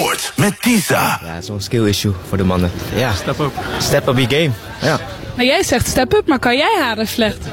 Sport met Tisa. Ja, zo'n skill issue voor de mannen. Ja. Step up. Step up your game. Ja. Maar jij zegt step up, maar kan jij haren vlechten?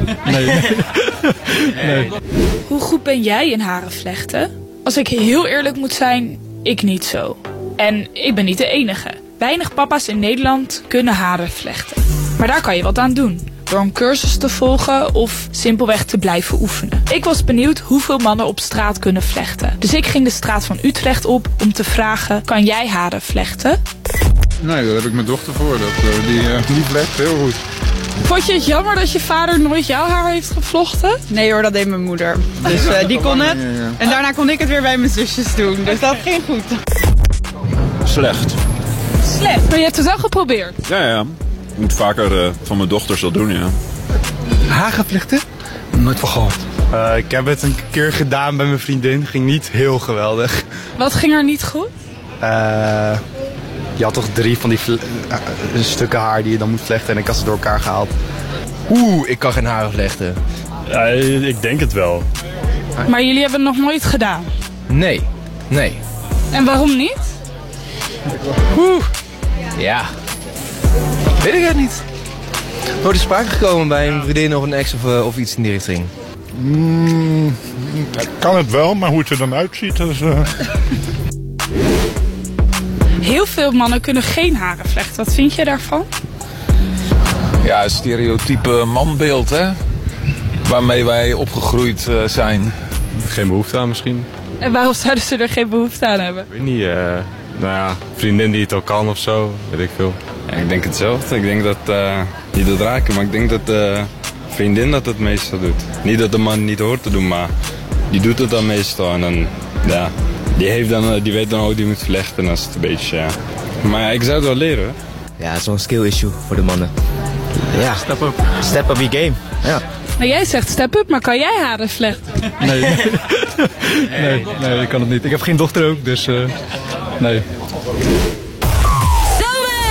Nee. Hoe goed ben jij in haren vlechten? Als ik heel eerlijk moet zijn, ik niet zo. En ik ben niet de enige. Weinig papa's in Nederland kunnen haren vlechten. Maar daar kan je wat aan doen. Door een cursus te volgen of simpelweg te blijven oefenen. Ik was benieuwd hoeveel mannen op straat kunnen vlechten. Dus ik ging de straat van Utrecht op om te vragen, kan jij haren vlechten? Nee, daar heb ik mijn dochter voor. Die vlecht heel goed. Vond je het jammer dat je vader nooit jouw haar heeft gevlochten? Nee hoor, dat deed mijn moeder. Dus die kon het. En daarna kon ik het weer bij mijn zusjes doen. Dus dat ging goed. Slecht. Slecht, maar je hebt het wel geprobeerd. Ja. Ik moet vaker van mijn dochters dat doen, ja. Haargevlechten? Nooit van gehoord. Ik heb het een keer gedaan bij mijn vriendin. Ging niet heel geweldig. Wat ging er niet goed? Je had toch 3 van die stukken haar die je dan moet vlechten en ik had ze door elkaar gehaald. Ik kan geen haren vlechten. Ja, ik denk het wel. Maar jullie hebben het nog nooit gedaan? Nee. En waarom niet? Ja. Weet ik het niet. Nooit te sprake gekomen bij een vriendin of een ex of iets in die richting. Kan het wel, maar hoe het er dan uitziet, dat is... Heel veel mannen kunnen geen haren vlechten. Wat vind je daarvan? Ja, een stereotype manbeeld, hè? Waarmee wij opgegroeid zijn. Geen behoefte aan misschien. En waarom zouden ze er geen behoefte aan hebben? Ik weet niet, vriendin die het al kan of zo, weet ik veel. Ja, ik denk hetzelfde. Ik denk dat, niet dat raken, maar ik denk dat de vriendin dat het meestal doet. Niet dat de man niet hoort te doen, maar die doet het dan meestal. En dan, ja, die weet dan hoe die moet vlechten als het een beetje, ja. Maar ja, ik zou het wel leren. Ja, zo'n skill issue voor de mannen. Ja. Step up. Step up your game. Ja. Maar jij zegt step up, maar kan jij haren vlechten? Nee, ik kan het niet. Ik heb geen dochter ook, dus nee.